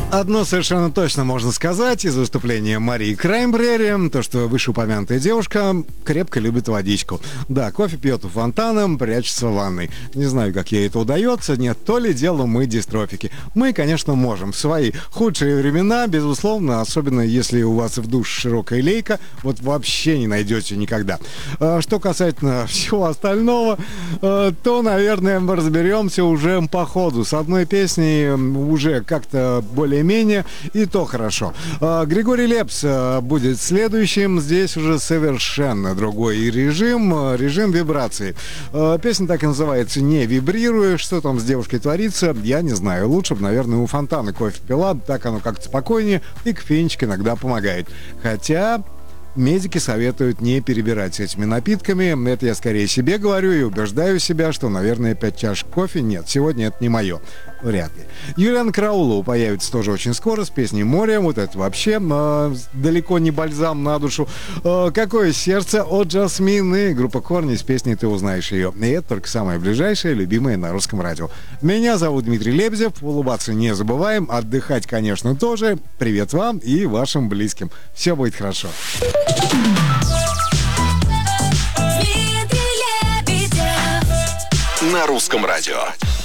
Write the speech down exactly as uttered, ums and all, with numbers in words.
Одно совершенно точно можно сказать из выступления Марии Краймбрери, то, что вышеупомянутая девушка крепко любит водичку. Да, кофе пьет у фонтана, прячется в ванной. Не знаю, как ей это удается, нет, то ли дело мы дистрофики. Мы, конечно, можем. В свои худшие времена, безусловно, особенно если у вас в душе широкая лейка, вот вообще не найдете никогда. Что касательно всего остального, то, наверное, мы разберемся уже по ходу. С одной песней уже как-то более менее, и то хорошо. Григорий Лепс будет следующим. Здесь уже совершенно другой режим, режим вибрации. Песня так и называется «Не вибрируя». Что там с девушкой творится, я не знаю. Лучше бы, наверное, у фонтана кофе пила, так оно как-то спокойнее, и кофеинчик иногда помогает. Хотя... медики советуют не перебирать с этими напитками. Это я скорее себе говорю и убеждаю себя, что, наверное, пять чашек кофе нет. Сегодня это не мое. Вряд ли. Юлиана Караулова появится тоже очень скоро с песней «Море». Вот это вообще э, далеко не бальзам на душу. Э, «Какое сердце» от Джасмин и группа «Корни» с песней «Ты узнаешь ее». И это только самое ближайшее, любимое на русском радио. Меня зовут Дмитрий Лебедев. Улыбаться не забываем. Отдыхать, конечно, тоже. Привет вам и вашим близким. Все будет хорошо. На русском радио.